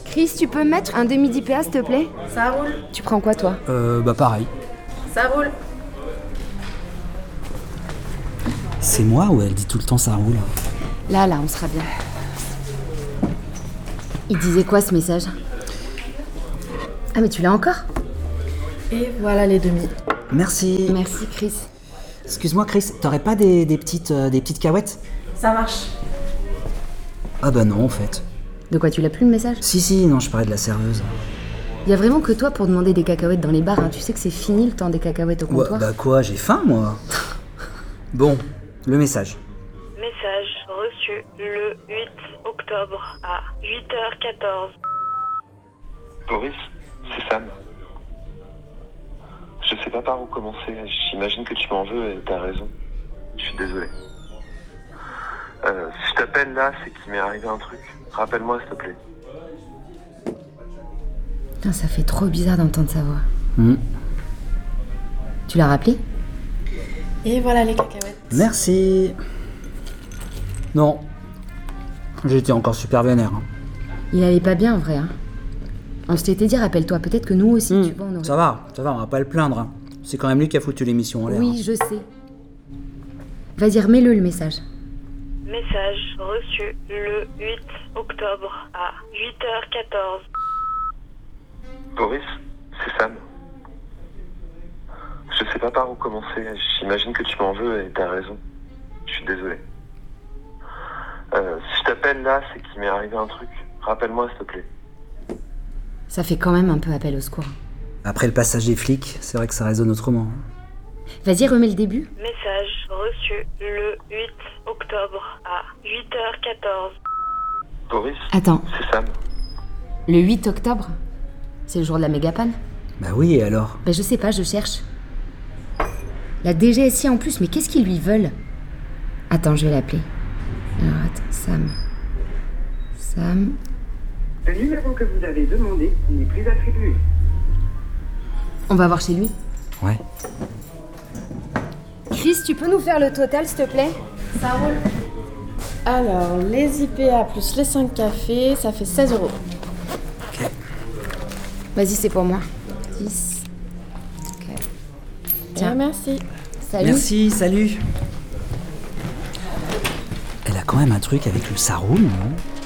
Chris, tu peux me mettre un demi-d'IPA, s'il te plaît? Ça roule. Tu prends quoi, toi? Pareil. Ça roule. C'est moi ou elle dit tout le temps ça roule? Là, on sera bien. Il disait quoi, ce message? Ah, mais tu l'as encore? Et voilà les demi. Merci. Merci, Chris. Excuse-moi Chris, t'aurais pas des petites cahuètes? Ça marche. Ah bah non en fait. De quoi, tu l'as plus, le message? Si, non, je parlais de la serveuse. Y a vraiment que toi pour demander des cacahuètes dans les bars, hein. Tu sais que c'est fini le temps des cacahuètes au comptoir. Bah quoi, j'ai faim moi. Bon, le message. Message reçu le 8 octobre à 8h14. Boris, c'est Sam. Je sais pas par où commencer. J'imagine que tu m'en veux et t'as raison. Je suis désolé. Si je t'appelle là, c'est qu'il m'est arrivé un truc. Rappelle-moi, s'il te plaît. Putain, ça fait trop bizarre d'entendre sa voix. Tu l'as rappelé? Et voilà les cacahuètes. Merci. Non. J'étais encore super vénère. Hein. Il allait pas bien, en vrai, hein. On s'était dit, rappelle-toi, peut-être que nous aussi, tu vois, on aurait... Ça va, on va pas le plaindre. Hein. C'est quand même lui qui a foutu l'émission en l'air. Oui, je sais. Vas-y, remets-le, le message. Message reçu le 8 octobre à 8h14. Boris, c'est Sam. Je sais pas par où commencer. J'imagine que tu m'en veux et t'as raison. Je suis désolé. Si je t'appelle là, c'est qu'il m'est arrivé un truc. Rappelle-moi, s'il te plaît. Ça fait quand même un peu appel au secours. Après le passage des flics, c'est vrai que ça résonne autrement. Vas-y, remets le début. Message reçu le 8 octobre à 8h14. Boris, Attends, c'est Sam. le 8 octobre? C'est le jour de la mégapanne? Bah oui, et alors? Bah je sais pas, je cherche. La DGSI en plus, mais qu'est-ce qu'ils lui veulent? Attends, je vais l'appeler. Alors attends, Sam... Le numéro que vous avez demandé n'est plus attribué. On va voir chez lui. Ouais. Chris, tu peux nous faire le total, s'il te plaît? Ça roule. Alors, les IPA plus les 5 cafés, ça fait 16 €. Ok. Vas-y, c'est pour moi. 10. Ok. Tiens, merci. Salut. Merci, salut. Elle a quand même un truc avec le ça roule, non?